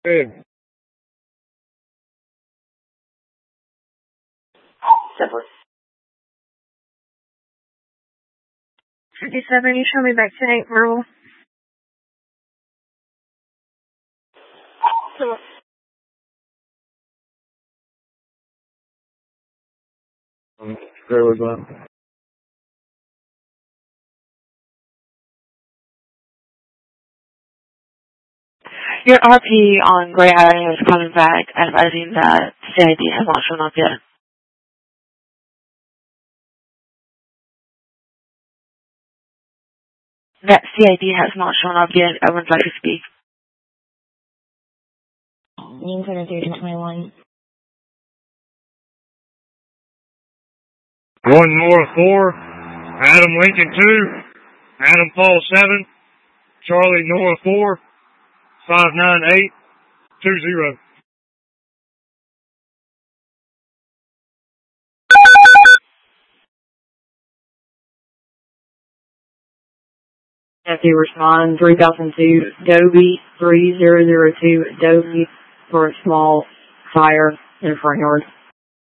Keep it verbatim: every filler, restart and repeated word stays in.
Good. Separate. fifty-seven, you show me back to eight verbal. Separate. Um, trailer's on. Your R P on Gray Area is coming back, advising that C I D has not shown up yet. That C I D has not shown up yet. I would like to speak. Name for the three twenty-one. One North four, Adam Lincoln two, Adam Paul seven, Charlie North four, five nine eight two zero. If you respond, three thousand two, Adobe three zero zero two, Adobe for a small fire in the front yard.